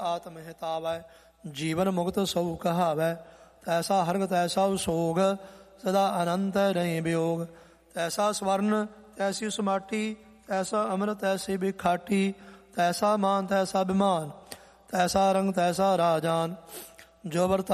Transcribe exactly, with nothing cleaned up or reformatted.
ਆਤਮ ਹਿਤਾਵੈ। ਜੀਵਨ ਮੁਕਤ ਸਉ ਕਹਾਵੈ। ਤੈਸਾ ਹਰਗ ਤੈਸਾ ਸੋਗ, ਸਦਾ ਅਨੰਤ ਨਹੀਂ ਵਿਯੋਗ। ਤੈਸਾ ਸਵਰਨ ਤੈਸੀ ਸਮਾਟੀ, ਤੈਸਾ ਅੰਮ੍ਰਿਤ ਤੈਸੀ ਬਿਖਾਟੀ। ਤੈਸਾ ਮਾਨ ਤੈਸਾ ਬਿਮਾਨ, ਤੈਸਾ ਰੰਗ ਤੈਸਾ ਰਾਜਾਨ। ਜੋ ਵਰਤਾ